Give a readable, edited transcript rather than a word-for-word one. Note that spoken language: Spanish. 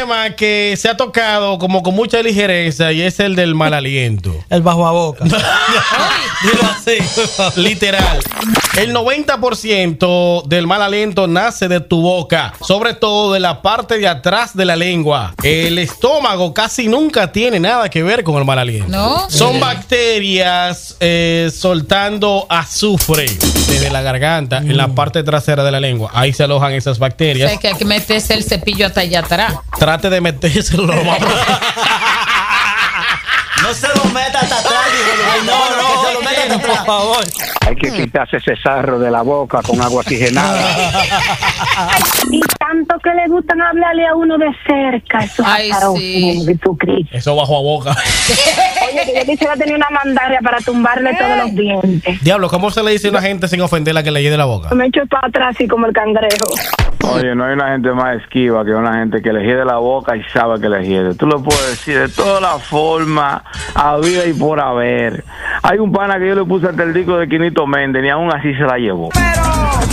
tema que se ha tocado como con mucha ligereza y es el del mal aliento. El bajo a boca. Dilo así, literal. El 90% del mal aliento nace de tu boca, sobre todo de la parte de atrás de la lengua. El estómago casi nunca tiene nada que ver con el mal aliento. ¿No? Son bacterias soltando azufre desde la garganta en la parte trasera de la lengua. Ahí se alojan esas O bacterias. sea, que hay que meterse el cepillo hasta allá atrás. Trate de metérselo lo más. No se lo meta hasta atrás, No, que se lo meta hasta atrás, por favor. Hay que quitarse ese sarro de la boca con agua oxigenada. Y tanto que le gustan hablarle a uno de cerca. Esos Ay, azarosos, sí. Jesucristo. Eso bajo a boca. Oye, que yo quisiera tener una mandaria para tumbarle todos los dientes. Diablo, ¿cómo se le dice a una gente sin ofenderla que le llegue la boca? Me echo para atrás así como el cangrejo. Oye, no hay una gente más esquiva que una gente que le hiede la boca y sabe que le hiede. Tú lo puedes decir de todas las formas, habida y por haber. Hay un pana que yo le puse hasta el disco de Quinito Méndez y aún así se la llevó.